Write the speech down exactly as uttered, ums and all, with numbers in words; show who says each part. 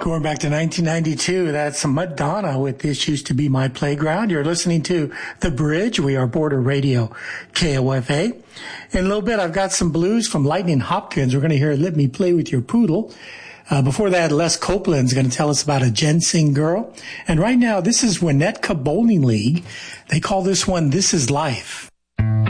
Speaker 1: Going back to nineteen ninety-two, that's Madonna with This Used to Be My Playground. You're listening to The Bridge. We are Border Radio, K O F A. In a little bit, I've got some blues from Lightning Hopkins. We're going to hear Let Me Play With Your Poodle. Uh, before that, Les Copeland's going to tell us about a ginseng girl. And right now, this is Winnetka Bowling League. They call this one This Is Life.